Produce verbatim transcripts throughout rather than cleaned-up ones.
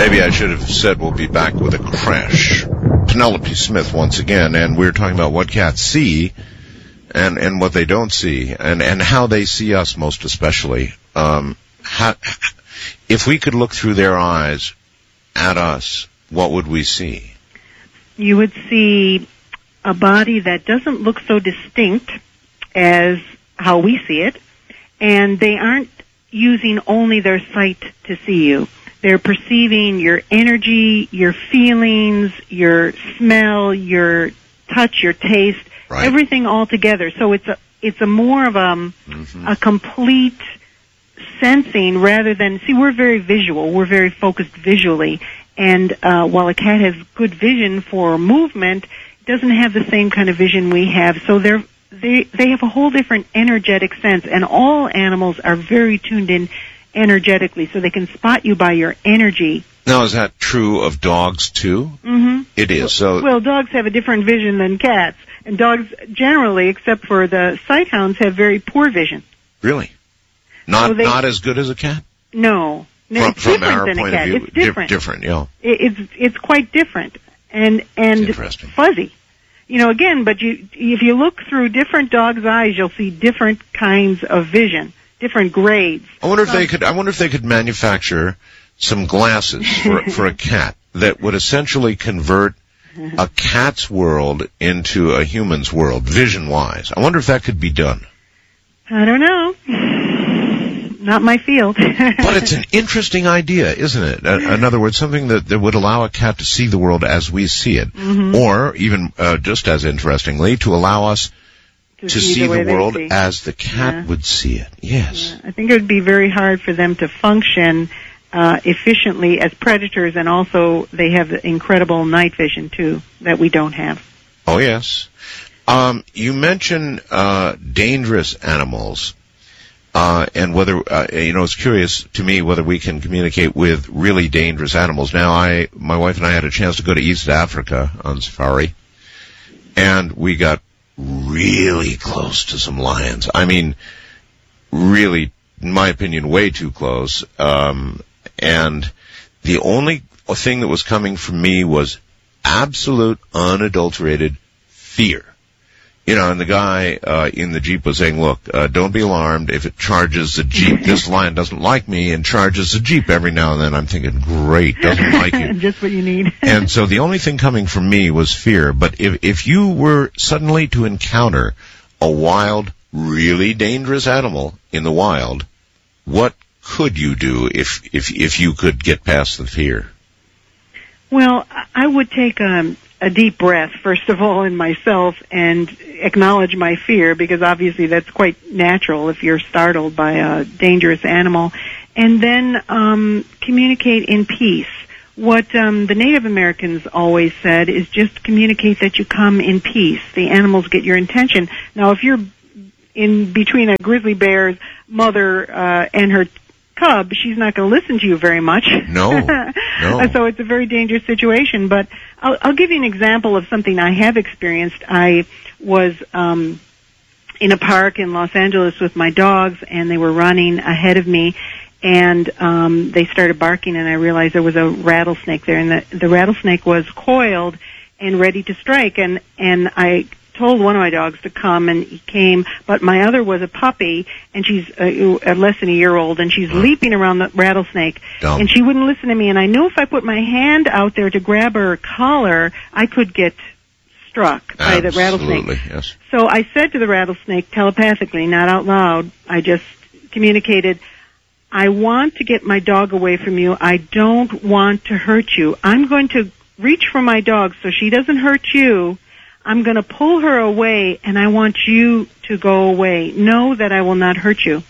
maybe I should have said we'll be back with a crash. Penelope Smith once again, and we're talking about what cats see and, and what they don't see, and, and how they see us most especially. Um, how, if we could look through their eyes at us, what would we see? You would see a body that doesn't look so distinct as how we see it, and they aren't using only their sight to see you. They're perceiving your energy, your feelings, your smell, your touch, your taste, right. Everything all together. So it's a it's a more of a, mm-hmm. a complete sensing rather than, see, we're very visual. We're very focused visually. And uh, while a cat has good vision for movement, it doesn't have the same kind of vision we have. So they're, they they have a whole different energetic sense. And all animals are very tuned in energetically, so they can spot you by your energy. Now, is that true of dogs, too? Mm-hmm. It is. So, well, dogs have a different vision than cats. And dogs generally, except for the sighthounds, have very poor vision. Really? Not so they, not as good as a cat? No. No, from, it's from different our than point a cat. of view, It's different. Di- different, yeah. It, it's it's quite different and and fuzzy. You know, again, but you if you look through different dogs' eyes, you'll see different kinds of vision, different grades. I wonder if um, they could. I wonder if they could manufacture some glasses for for a cat that would essentially convert a cat's world into a human's world, vision-wise. I wonder if that could be done. I don't know. Not my field. But it's an interesting idea, isn't it? In other words, something that, that would allow a cat to see the world as we see it. Mm-hmm. Or, even uh, just as interestingly, to allow us to, to see, see the, the world see. as the cat yeah. would see it. Yes. Yeah. I think it would be very hard for them to function uh, efficiently as predators, and also they have incredible night vision, too, that we don't have. Oh, yes. Um, you mentioned uh, dangerous animals. Uh, and whether, uh, you know, it's curious to me whether we can communicate with really dangerous animals. Now, I, my wife and I had a chance to go to East Africa on safari, and we got really close to some lions. I mean, really, in my opinion, way too close. Um, and the only thing that was coming from me was absolute, unadulterated fear. You know, and the guy uh, in the Jeep was saying, look, uh, don't be alarmed if it charges the Jeep. This lion doesn't like me and charges the Jeep every now and then. I'm thinking, great, doesn't like you. Just what you need. And so the only thing coming from me was fear. But if, if you were suddenly to encounter a wild, really dangerous animal in the wild, what could you do if, if, if you could get past the fear? Well, I would take um, a deep breath, first of all, in myself and acknowledge my fear, because obviously that's quite natural if you're startled by a dangerous animal. And then um, communicate in peace. What um, the Native Americans always said is just communicate that you come in peace. The animals get your intention. Now, if you're in between a grizzly bear's mother uh, and her cub, she's not going to listen to you very much. No, no. So it's a very dangerous situation. But I'll, I'll give you an example of something I have experienced. I was um, in a park in Los Angeles with my dogs, and they were running ahead of me, and um, they started barking, and I realized there was a rattlesnake there, and the, the rattlesnake was coiled and ready to strike, and, and I told one of my dogs to come, and he came, but my other was a puppy, and she's uh, uh, less than a year old, and she's leaping around the rattlesnake, Dumb. and she wouldn't listen to me, and I knew if I put my hand out there to grab her collar, I could get struck by Absolutely, the rattlesnake. Yes. So I said to the rattlesnake telepathically, not out loud, I just communicated, I want to get my dog away from you. I don't want to hurt you. I'm going to reach for my dog so she doesn't hurt you. I'm going to pull her away, and I want you to go away. Know that I will not hurt you.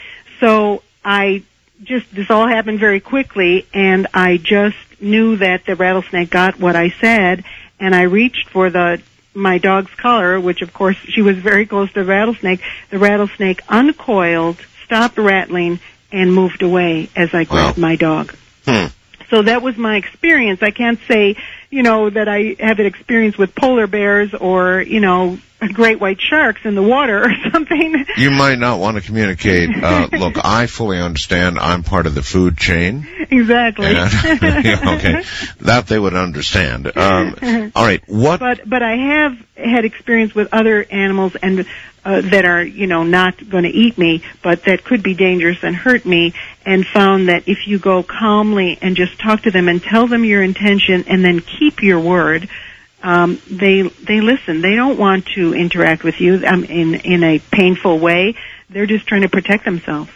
So I just, this all happened very quickly, and I just knew that the rattlesnake got what I said, and I reached for the my dog's collar, which, of course, she was very close to the rattlesnake. The rattlesnake uncoiled, stopped rattling, and moved away as I grabbed wow. my dog. Hmm. So that was my experience. I can't say you know, that I have an experience with polar bears or, you know, great white sharks in the water or something. You might not want to communicate. Uh, look, I fully understand. I'm part of the food chain. Exactly. And, yeah, okay, that they would understand. Um, all right, what? But but I have had experience with other animals and uh, that are, you know, not going to eat me, but that could be dangerous and hurt me, and found that if you go calmly and just talk to them and tell them your intention and then keep your word, Um, they they listen. They don't want to interact with you um, in in a painful way. They're just trying to protect themselves.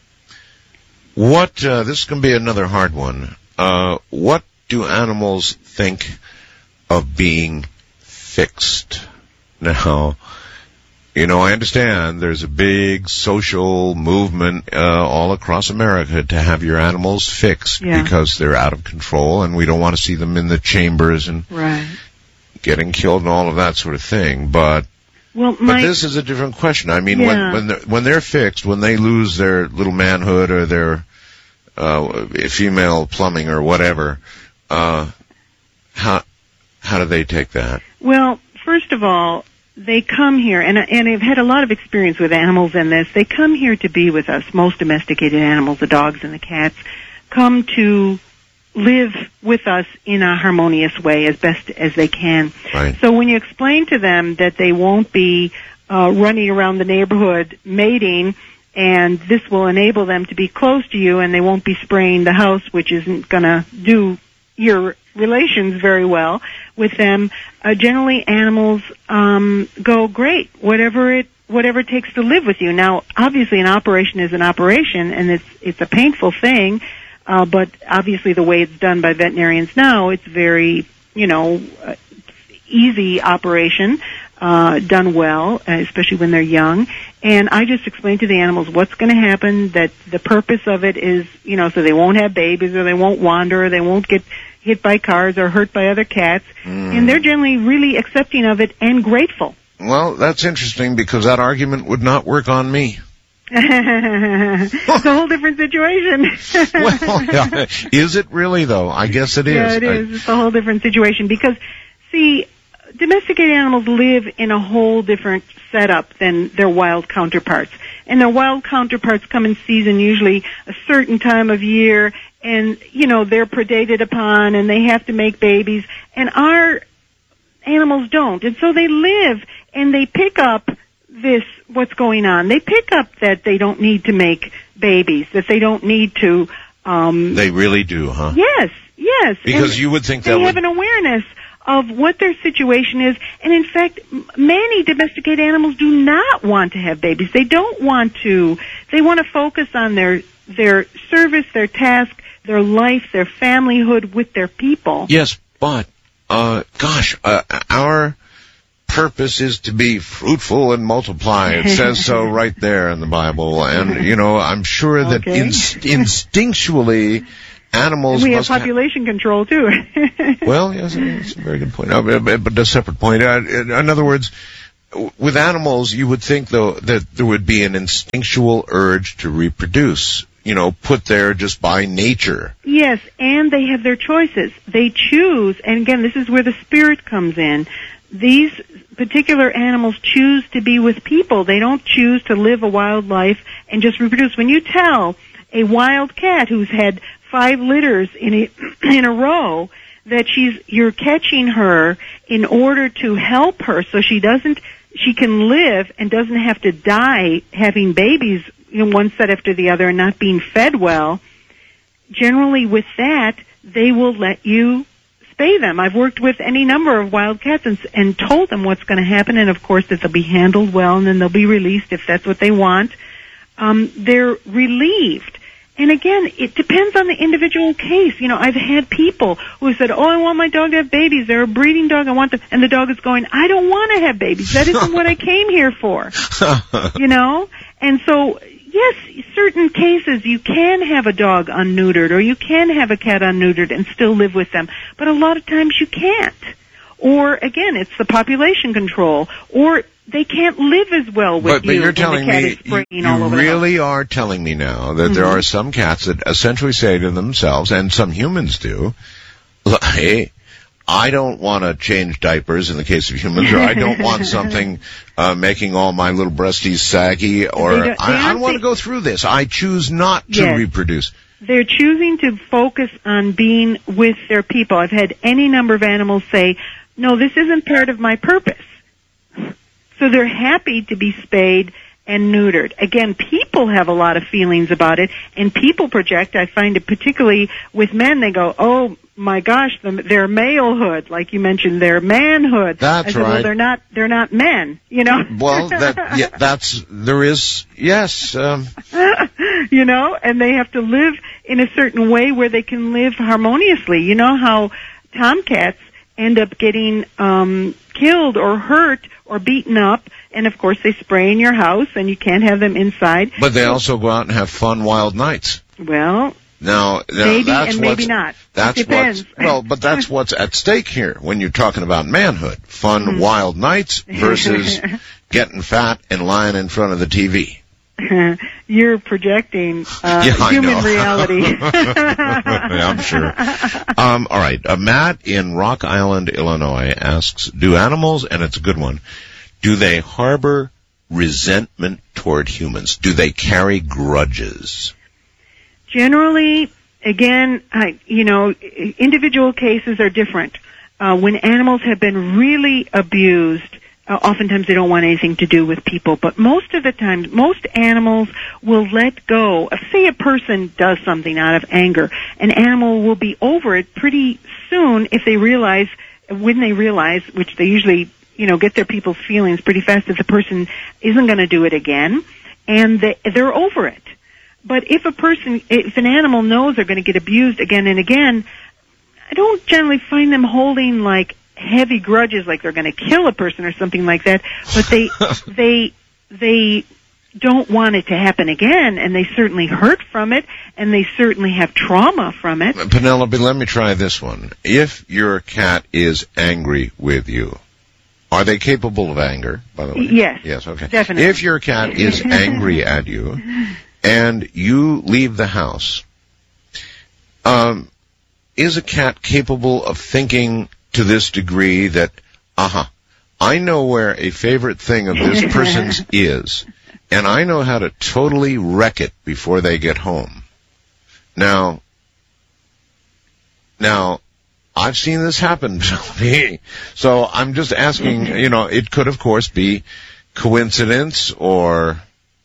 What? Uh, this can be another hard one. Uh, what do animals think of being fixed? Now, you know, I understand there's a big social movement uh, all across America to have your animals fixed Yeah. because they're out of control, and we don't want to see them in the chambers and Right. getting killed and all of that sort of thing. But Well, my, but this is a different question. I mean, Yeah. when when they're, when they're fixed, when they lose their little manhood or their uh, female plumbing or whatever, uh, how how do they take that? well, first of all, they come here, and and I've had a lot of experience with animals in this. They come here to be with us. Most domesticated animals, the dogs and the cats, come to live with us in a harmonious way as best as they can. Right. So when you explain to them that they won't be uh, running around the neighborhood mating, and this will enable them to be close to you, and they won't be spraying the house, which isn't going to do your relations very well with them, uh, generally animals um, go great, whatever it whatever it takes to live with you. Now, obviously, an operation is an operation, and it's it's a painful thing. Uh, but obviously the way it's done by veterinarians now, it's very, you know, uh, easy operation, uh, done well, uh, especially when they're young. And I just explained to the animals what's going to happen, that the purpose of it is, you know, so they won't have babies or they won't wander or they won't get hit by cars or hurt by other cats. Mm. And they're generally really accepting of it and grateful. Well, that's interesting because that argument would not work on me. It's a whole different situation. Well, yeah. Is it really, though? I guess it is. Yeah, it is. It's a whole different situation because, see, domesticated animals live in a whole different setup than their wild counterparts. And their wild counterparts come in season usually a certain time of year, and, you know, they're predated upon and they have to make babies. And our animals don't. And so they live and they pick up this, what's going on. They pick up that they don't need to make babies, that they don't need to, um... They really do, huh? Yes, yes. Because and you would think they that have would... an awareness of what their situation is, and in fact, m- many domesticated animals do not want to have babies. They don't want to. They want to focus on their, their service, their task, their life, their familyhood with their people. Yes, but, uh, gosh, uh, our purpose is to be fruitful and multiply. It says so right there in the Bible. And, you know, I'm sure that Okay. inst- instinctually animals We have must ha- population control, too. Well, yes, that's a very good point. Uh, but, but a separate point. Uh, in, in other words, w- with animals, you would think, though, that there would be an instinctual urge to reproduce, you know, put there just by nature. Yes, and they have their choices. They choose, and again, this is where the spirit comes in. These particular animals choose to be with people. They don't choose to live a wild life and just reproduce. When you tell a wild cat who's had five litters in a, in a row that she's, you're catching her in order to help her so she doesn't, she can live and doesn't have to die having babies, you know, one set after the other and not being fed well, generally with that, they will let you spay them. I've worked with any number of wild cats and, and told them what's going to happen, and of course that they'll be handled well and then they'll be released if that's what they want. Um, they're relieved. And again, it depends on the individual case. You know, I've had people who said, oh, I want my dog to have babies. They're a breeding dog. I want them. And the dog is going, I don't want to have babies. That isn't what I came here for. You know? And so, yes, certain cases you can have a dog unneutered or you can have a cat unneutered and still live with them. But a lot of times you can't. Or, again, it's the population control. Or they can't live as well with but, you but you're when telling the cat me, is spraying you, all you over the house. really are telling me now that Mm-hmm. there are some cats that essentially say to themselves, and some humans do, hey, I don't want to change diapers in the case of humans, or I don't want something uh, making all my little breasties saggy, or They don't- they I, I don't aren't want to thi- go through this. I choose not to Yes. reproduce. They're choosing to focus on being with their people. I've had any number of animals say, no, this isn't part of my purpose. So they're happy to be spayed and neutered. Again, people have a lot of feelings about it, and people project. I find it particularly with men, they go, oh my gosh, the, their malehood, like you mentioned, their manhood. That's I said, right. Well, they're not, they're not men, you know? Well, that yeah, that's there is yes. Um, You know, and they have to live in a certain way where they can live harmoniously. You know how tomcats end up getting um killed or hurt or beaten up, and of course they spray in your house and you can't have them inside. but they also go out and have fun wild nights. Well, Now, now maybe that's and maybe what's, not. That's It depends. what's well, but that's what's at stake here when you're talking about manhood. Fun Mm-hmm. wild nights versus getting fat and lying in front of the T V. You're projecting uh, Yeah, I human know. reality. Yeah, I'm sure. Um, all right. Uh, Matt in Rock Island, Illinois asks, do animals, and it's a good one, do they harbor resentment toward humans? Do they carry grudges? Generally, again, I, you know, individual cases are different. Uh, when animals have been really abused, uh, oftentimes they don't want anything to do with people. But most of the time, most animals will let go. If, say a person does something out of anger, an animal will be over it pretty soon if they realize, when they realize, which they usually, you know, get their people's feelings pretty fast, that the person isn't going to do it again, and they, they're over it. But if a person, if an animal knows they're going to get abused again and again, I don't generally find them holding like heavy grudges, like they're going to kill a person or something like that. But they, they, they don't want it to happen again, and they certainly hurt from it, and they certainly have trauma from it. Penelope, let me try this one. If your cat is angry with you, are they capable of anger, by the way? Yes. Yes, okay. Definitely. If your cat is angry at you and you leave the house, um, is a cat capable of thinking to this degree that, aha, I know where a favorite thing of this person's is, and I know how to totally wreck it before they get home? Now, now, I've seen this happen to me. So I'm just asking, you know, it could of course be coincidence or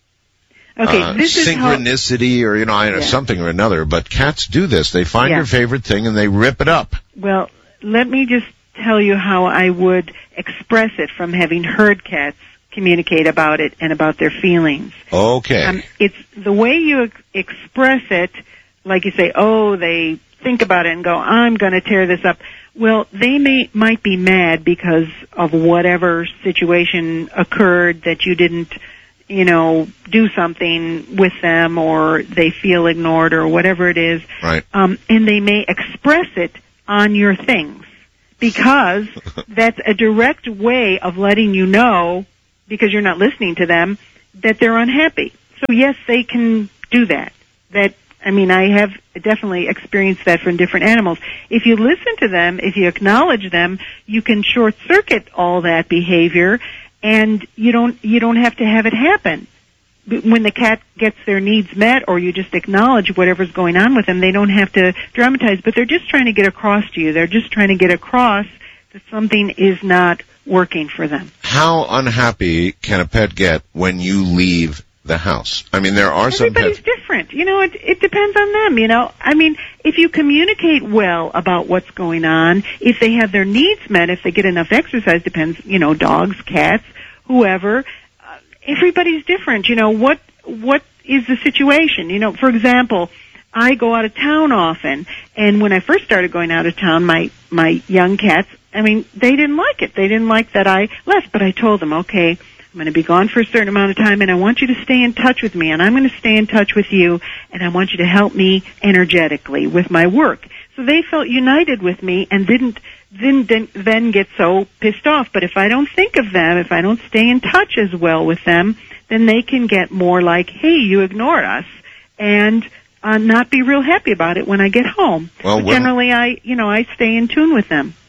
Okay, uh, this is how, synchronicity or, you know, I- Yeah. something or another. But cats do this. They find Yeah. their favorite thing and they rip it up. well, let me just tell you how I would express it from having heard cats communicate about it and about their feelings. Okay. Um, it's the way you ex- express it, like you say, oh, they think about it and go, I'm going to tear this up. Well, they may might be mad because of whatever situation occurred that you didn't, you know, do something with them, or they feel ignored, or whatever it is. Right. Um, and they may express it on your things, because that's a direct way of letting you know, because you're not listening to them, that they're unhappy. So yes, they can do that. That, I mean, I have definitely experienced that from different animals. If you listen to them, if you acknowledge them, you can short circuit all that behavior, and you don't, you don't have to have it happen. When the cat gets their needs met, or you just acknowledge whatever's going on with them, they don't have to dramatize, but they're just trying to get across to you. They're just trying to get across that something is not working for them. How unhappy can a pet get when you leave the house? I mean, there are some Everybody's pets. different. You know, it, it depends on them, you know. I mean, if you communicate well about what's going on, if they have their needs met, if they get enough exercise, depends, you know, dogs, cats, whoever, uh, everybody's different. You know, what, what is the situation? You know, for example, I go out of town often, and when I first started going out of town, my, my young cats, I mean, they didn't like it. They didn't like that I left, but I told them, okay, I'm going to be gone for a certain amount of time, and I want you to stay in touch with me, and I'm going to stay in touch with you, and I want you to help me energetically with my work. So they felt united with me and didn't then then get so pissed off. But if I don't think of them, if I don't stay in touch as well with them, then they can get more like, hey, you ignore us, and uh, not be real happy about it when I get home. Well, But when- generally, I, you know, I stay in tune with them.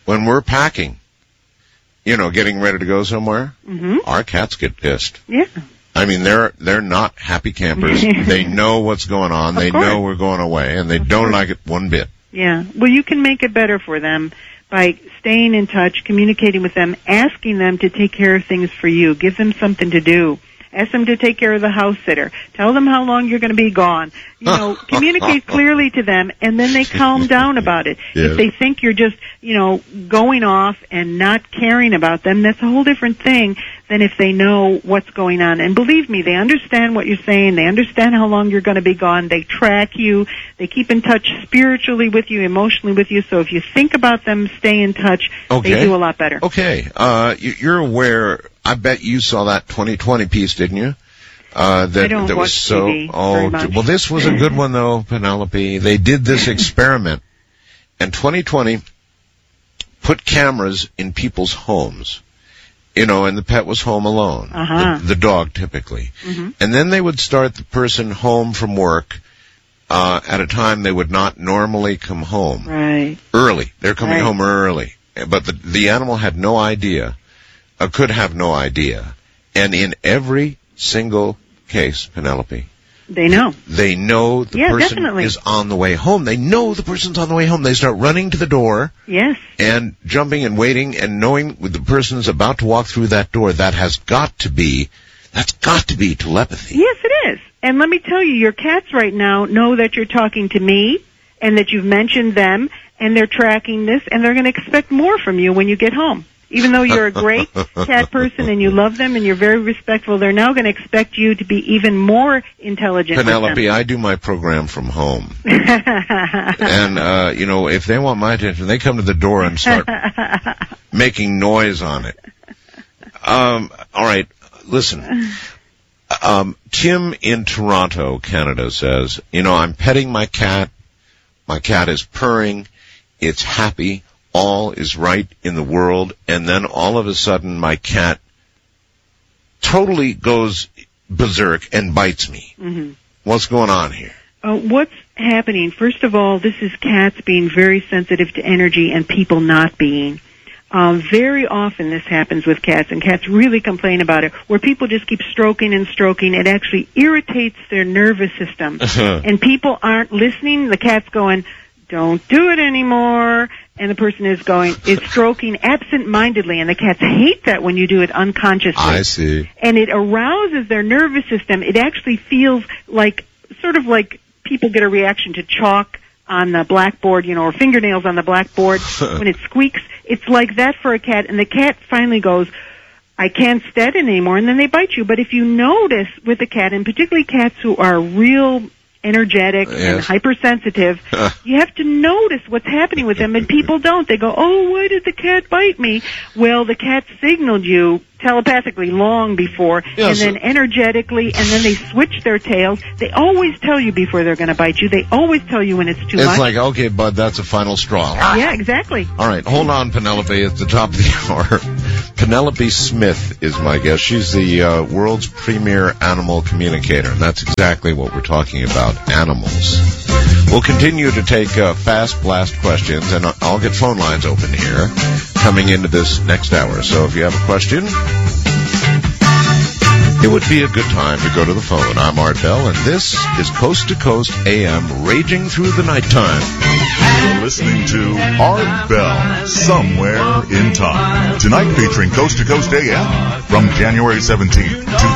when we're packing, you know, getting ready to go somewhere, Mm-hmm. our cats get pissed. Yeah. I mean, they're they're not happy campers. They know what's going on. Of They course. know we're going away, and they Of don't course. like it one bit. Yeah. Well, you can make it better for them by staying in touch, communicating with them, asking them to take care of things for you. Give them something to do. Ask them to take care of the house sitter. Tell them how long you're going to be gone. You know, communicate clearly to them, and then they calm down about it. Yes. If they think you're just, you know, going off and not caring about them, that's a whole different thing than if they know what's going on. And believe me, they understand what you're saying. They understand how long you're going to be gone. They track you. They keep in touch spiritually with you, emotionally with you. So if you think about them, stay in touch. Okay. They do a lot better. Okay, uh, you, you're aware. I bet you saw that twenty twenty piece, didn't you? Uh, that I don't that was watch so. T V oh, very much. well, this was a good one though, Penelope. They did this experiment, and twenty twenty put cameras in people's homes. You know, and the pet was home alone. Uh-huh. The, the dog, typically. Mm-hmm. And then they would start the person home from work uh, at a time they would not normally come home. Right. Early. They're coming Right. home early. But the, the animal had no idea, uh, could have no idea. And in every single case, Penelope, They know. they know the Yeah, person definitely. is on the way home. They know the person's on the way home. They start running to the door Yes. and jumping and waiting and knowing the person's about to walk through that door. That has got to be, that's got to be telepathy. Yes, it is. And let me tell you, your cats right now know that you're talking to me and that you've mentioned them, and they're tracking this, and they're going to expect more from you when you get home. Even though you're a great cat person and you love them and you're very respectful, they're now going to expect you to be even more intelligent Penelope, with I do my program from home. them. And, uh, you know, if they want my attention, they come to the door and start making noise on it. Um, all right, listen. Um, Tim in Toronto, Canada says, you know, I'm petting my cat. My cat is purring. It's happy. All is right in the world. And then all of a sudden my cat totally goes berserk and bites me. Mm-hmm. What's going on here? Uh, what's happening? First of all, this is cats being very sensitive to energy and people not being. Um, very often this happens with cats, and cats really complain about it, where people just keep stroking and stroking. It actually irritates their nervous system. And people aren't listening. The cat's going, don't do it anymore. And the person is going, is stroking absent-mindedly. And the cats hate that when you do it unconsciously. I see. And it arouses their nervous system. It actually feels like, sort of like people get a reaction to chalk on the blackboard, you know, or fingernails on the blackboard when it squeaks. It's like that for a cat. And the cat finally goes, I can't stand it anymore. And then they bite you. But if you notice with a cat, and particularly cats who are real energetic and Yes. hypersensitive, you have to notice what's happening with them, and people don't. They go, oh, why did the cat bite me? Well, the cat signaled you telepathically long before, Yes. and then energetically, and then they switch their tails. They always tell you before they're going to bite you. They always tell you when it's too It's much. like, okay, bud, that's a final straw. Yeah, exactly. All right, hold on, Penelope. At the top of the hour, Penelope Smith is my guest. She's the uh, world's premier animal communicator, and that's exactly what we're talking about, animals. We'll continue to take uh, fast blast questions, and I'll get phone lines open here coming into this next hour. So if you have a question, it would be a good time to go to the phone. I'm Art Bell, and this is Coast to Coast A M, raging through the nighttime. You're listening to Art Bell, Somewhere in Time. Tonight featuring Coast to Coast A M from January seventeenth,